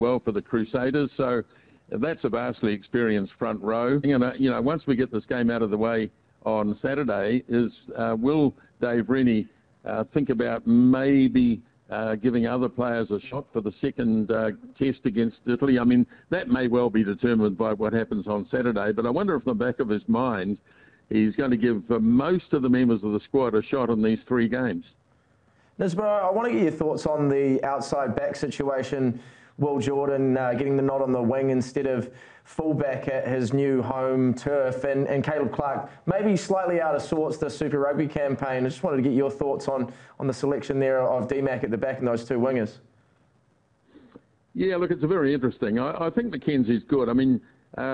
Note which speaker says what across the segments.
Speaker 1: well for the Crusaders. So that's a vastly experienced front row. And, once we get this game out of the way on Saturday, will Dave Rennie think about maybe giving other players a shot for the second test against Italy? I mean, that may well be determined by what happens on Saturday, but I wonder if in the back of his mind he's going to give most of the members of the squad a shot in these 3 games.
Speaker 2: Nisbro, I want to get your thoughts on the outside back situation. Will Jordan getting the nod on the wing instead of fullback at his new home turf, and Caleb Clarke maybe slightly out of sorts the Super Rugby campaign. I just wanted to get your thoughts on the selection there of D-Mac at the back and those 2 wingers.
Speaker 1: Yeah, look, it's very interesting. I think Mackenzie's good. I mean,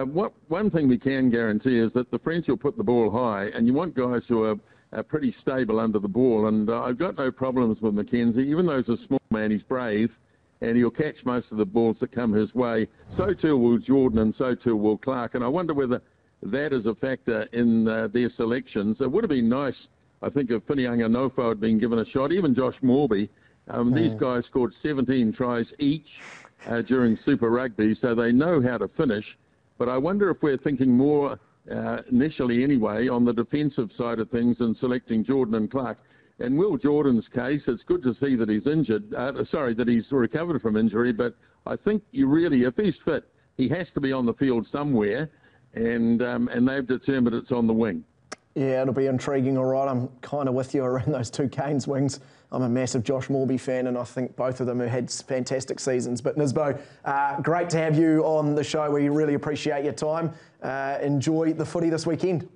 Speaker 1: one thing we can guarantee is that the French will put the ball high, and you want guys who are pretty stable under the ball, and I've got no problems with Mackenzie. Even though he's a small man, he's brave, and he'll catch most of the balls that come his way. So too will Jordan, and so too will Clarke. And I wonder whether that is a factor in their selections. It would have been nice, I think, if Whinianga Nofo had been given a shot, even Josh Morby. These guys scored 17 tries each during Super Rugby, so they know how to finish. But I wonder if we're thinking more, initially anyway, on the defensive side of things and selecting Jordan and Clarke. In Will Jordan's case, it's good to see that he's that he's recovered from injury, but I think if he's fit, he has to be on the field somewhere, and they've determined it's on the wing.
Speaker 3: Yeah, it'll be intriguing, all right. I'm kind of with you around those 2 Canes wings. I'm a massive Josh Morby fan, and I think both of them have had fantastic seasons. But Nisbo, great to have you on the show. We really appreciate your time. Enjoy the footy this weekend.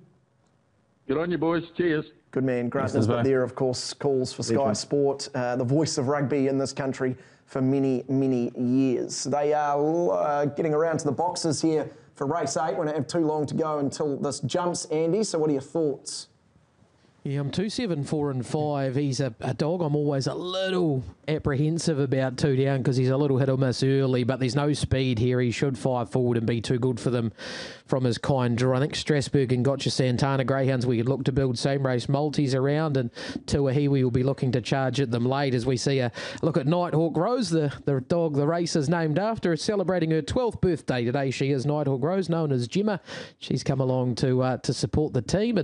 Speaker 1: Good on you, boys. Cheers.
Speaker 3: Good man. Grant Nisbet there, of course, calls for Sky Sport, the voice of rugby in this country for many, many years. They are getting around to the boxes here for race 8. We don't have too long to go until this jumps, Andy. So what are your thoughts?
Speaker 4: Yeah, I'm 2, 7, 4 and 5. He's a dog I'm always a little apprehensive about 2 down because he's a little hit or miss early, but there's no speed here. He should fire forward and be too good for them from his kind draw. I think Strasbourg and Gotcha Santana Greyhounds, we could look to build same race multis around, and Tuahiwi will be looking to charge at them late as we see a look at Nighthawk Rose, the dog the race is named after, is celebrating her 12th birthday today. She is Nighthawk Rose, known as Gemma. She's come along to support the team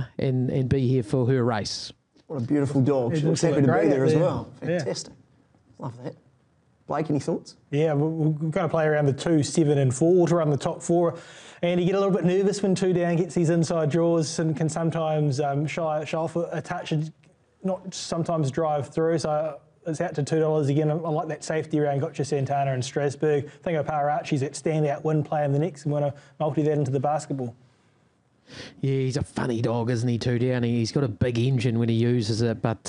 Speaker 4: and be here for her race.
Speaker 3: What a beautiful dog. She looks happy to be there as well. Fantastic. Yeah. Love that. Blake, any thoughts?
Speaker 5: Yeah, we're going to play around the 2, 7 and 4 to run the top 4. And you get a little bit nervous when 2 down gets these inside draws and can sometimes shy off a touch and not sometimes drive through. So it's out to $2 again. I like that safety around Gotcha Santana and Strasbourg. I think Parachi's that standout win play in the next and want to multi that into the basketball.
Speaker 4: Yeah, he's a funny dog, isn't he, 2 down? He's got a big engine when he uses it, but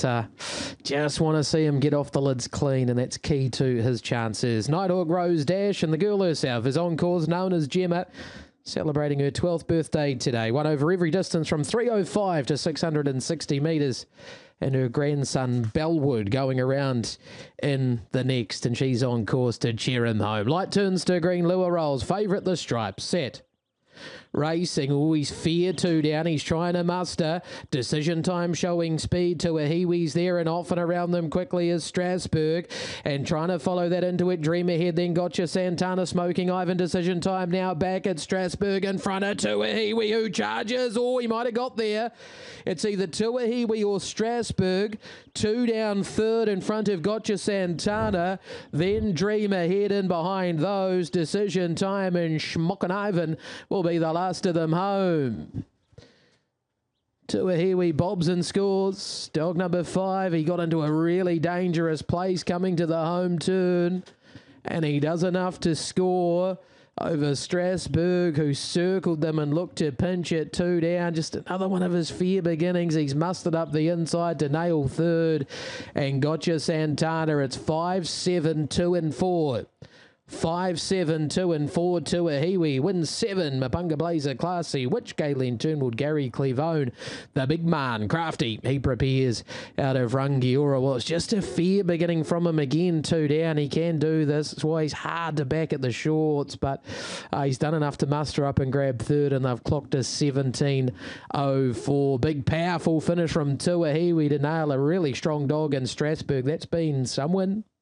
Speaker 4: just want to see him get off the lids clean, and that's key to his chances. Nighthawk Rose Dash, and the girl herself is on course, known as Gemma, celebrating her 12th birthday today. Won over every distance from 305 to 660 metres. And her grandson, Bellwood, going around in the next, and she's on course to cheer him home. Light turns to green, Lua rolls. Favourite the stripe. Set. Racing, always fear 2 down. He's trying to muster. Decision time showing speed to a Hiwi's there, and off and around them quickly is Strasbourg. And trying to follow that into it. Dream ahead, then Gotcha Santana smoking Ivan. Decision time now back at Strasbourg in front of Tuahiwi, who charges. Oh, he might have got there. It's either Tuahiwi or Strasbourg. 2 down, 3rd in front of Gotcha Santana. Then Dream ahead in behind those. Decision time, and Schmocken Ivan will be the last of them home. Tuahiwi bobs and scores. Dog number 5, he got into a really dangerous place coming to the home turn, and he does enough to score over Strasbourg, who circled them and looked to pinch it 2 down. Just another one of his fair beginnings. He's mustered up the inside to nail 3rd, and Gotcha Santana. It's 5, 7, 2 and 4. 5, 7, 2 and 4 Tuahiwi. Wins 7. Mapunga Blazer Classy. Which Galen Turnwood, Gary Clevone. The big man, Crafty. He prepares out of Rangiora. Well, it's just a fair beginning from him again. 2 down. He can do this. It's why he's hard to back at the shorts, but he's done enough to muster up and grab 3rd, and they've clocked a 17.04. Big, powerful finish from Tuahiwi to nail a really strong dog in Strasbourg. That's been some win.